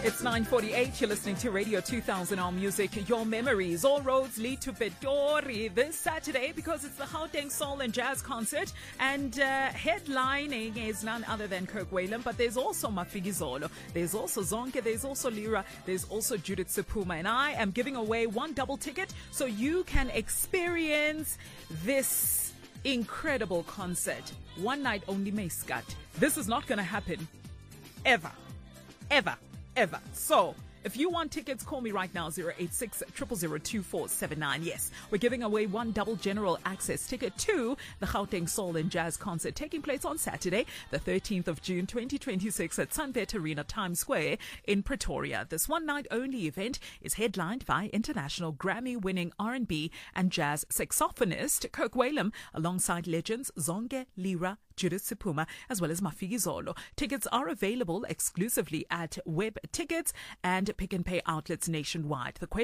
It's 9:48. You're listening to Radio 2000 All Music, your memories. All roads lead to Pitori this Saturday because it's the Gauteng Soul and Jazz Concert. And headlining is none other than Kirk Whalum. But there's also Mafikizolo. There's also Zonke. There's also Lira. There's also Judith Sephuma. And I am giving away one double ticket so you can experience this incredible concert. One night only, Mayskat. This is not going to happen ever. So, if you want tickets, call me right now, 086 000 2479. Yes, we're giving away one double general access ticket to the Gauteng Soul and Jazz Concert taking place on Saturday, the 13th of June, 2026 at Sunbet Arena, Times Square in Pretoria. This one night only event is headlined by international Grammy-winning R&B and jazz saxophonist Kirk Whalum alongside legends Zonke, Lira, Judith Sephuma, as well as Mafikizolo. Tickets are available exclusively at Web Tickets and Pick and Pay outlets nationwide. The